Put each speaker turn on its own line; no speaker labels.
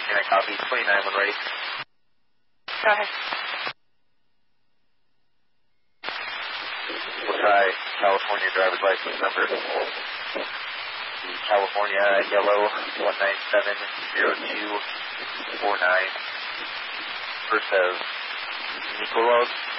Can I copy? 29 when ready.
Go ahead.
We'll try California driver's license number. California yellow 1970249. First of Nicolas